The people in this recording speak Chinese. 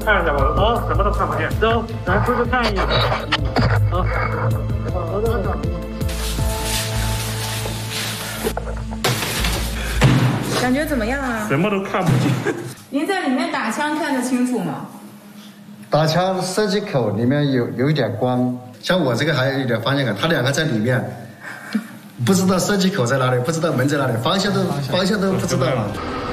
看一下吧。哦，什么都看不见。走，咱出去看一眼。走， 感觉怎么样啊？ 什么都看不见。 您在里面打枪看得清楚吗？ 打枪射击口里面有一点光，像我这个还有一点方向感，他两个在里面，不知道射击口在哪里，不知道门在哪里，方向都不知道了。